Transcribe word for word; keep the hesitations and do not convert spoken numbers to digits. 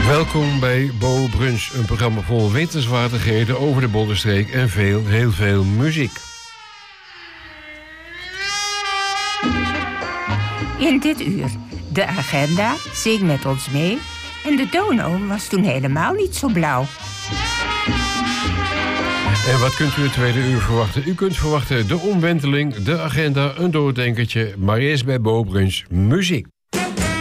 Welkom bij Bo Brunch, een programma vol wetenswaardigheden over de Bollenstreek en veel, heel veel muziek. In dit uur de agenda, zing met ons mee. En de dono was toen helemaal niet zo blauw. En wat kunt u het tweede uur verwachten? U kunt verwachten de omwenteling, de agenda, een doordenkertje. Maar eerst bij Bo Brunch muziek.